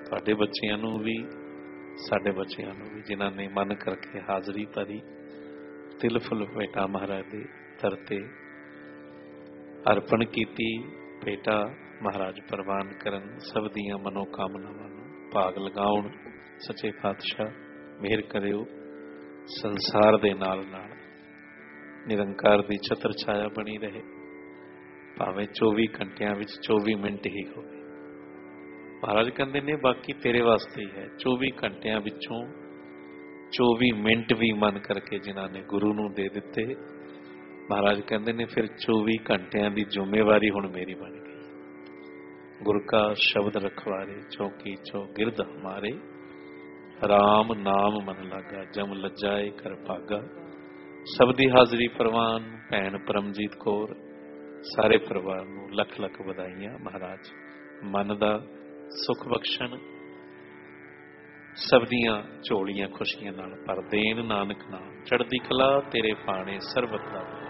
ਤੁਹਾਡੇ ਬੱਚਿਆਂ ਨੂੰ ਵੀ, ਸਾਡੇ ਬੱਚਿਆਂ ਨੂੰ ਵੀ, ਜਿਨ੍ਹਾਂ ਨੇ ਮਨ ਕਰਕੇ ਹਾਜ਼ਰੀ ਭਰੀ, ਤਿਲ ਫੁੱਲ ਭੇਟਾ ਮਹਾਰਾਜ ਦੇ ਦਰ ਤੇ ਅਰਪਣ ਕੀਤੀ। ਭੇਟਾ ਮਹਾਰਾਜ ਪ੍ਰਵਾਨ ਕਰਨ, ਸਭ ਦੀਆਂ ਮਨੋਕਾਮਨਾਵਾਂ ਨੂੰ ਭਾਗ ਲਗਾਉਣ। ਸੱਚੇ ਪਾਤਸ਼ਾਹ ਮਿਹਰ ਕਰਿਓ, ਸੰਸਾਰ ਦੇ ਨਾਲ ਨਾਲ ਨਿਰੰਕਾਰ ਦੀ ਛਤਰ ਛਾਇਆ ਬਣੀ ਰਹੇ, ਭਾਵੇਂ 24 ਘੰਟਿਆਂ ਵਿੱਚ 24 ਮਿੰਟ ਹੀ ਹੋਵੇ। ਮਹਾਰਾਜ ਕਹਿੰਦੇ ਨੇ ਬਾਕੀ ਤੇਰੇ ਵਾਸਤੇ ਹੀ ਹੈ। 24 ਘੰਟਿਆਂ ਵਿੱਚੋਂ 24 ਮਿੰਟ ਵੀ ਮਨ ਕਰਕੇ ਜਿਨ੍ਹਾਂ ਨੇ ਗੁਰੂ ਨੂੰ ਦੇ ਦਿੱਤੇ, ਮਹਾਰਾਜ ਕਹਿੰਦੇ ਨੇ ਫਿਰ 24 ਘੰਟਿਆਂ ਦੀ ਜ਼ਿੰਮੇਵਾਰੀ ਹੁਣ ਮੇਰੀ ਬਣ ਗਈ। ਗੁਰ ਕਾ ਸ਼ਬਦ ਰਖਵਾਰੇ, ਚੌਕੀ ਚੌ ਗਿਰਦ ਹਮਾਰੇ, ਰਾਮ ਨਾਮ ਮਨ ਲਾਗਾ, ਜਮ ਲੱਜਾਏ ਕਰ ਭਾਗਾ। ਸਭ ਦੀ ਹਾਜ਼ਰੀ ਪ੍ਰਵਾਨ। ਭੈਣ ਪਰਮਜੀਤ ਕੌਰ, ਸਾਰੇ ਪਰਿਵਾਰ ਨੂੰ ਲੱਖ ਲੱਖ ਵਧਾਈਆਂ। ਮਹਾਰਾਜ ਮਨ ਦਾ ਸੁੱਖ ਬਖਸ਼ਣ, ਸਭ ਦੀਆਂ ਝੋਲੀਆਂ ਖੁਸ਼ੀਆਂ ਨਾਲ ਭਰ ਦੇਣ। ਨਾਨਕ ਨਾਮ ਚੜ੍ਹਦੀ ਕਲਾ ਤੇਰੇ ਭਾਣੇ ਸਰਬਤ ਦਾ।